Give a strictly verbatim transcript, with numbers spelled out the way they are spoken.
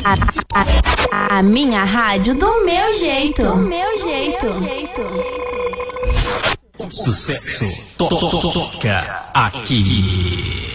A, a, a minha rádio do meu jeito. Do meu jeito. O sucesso to, to, to, toca aqui.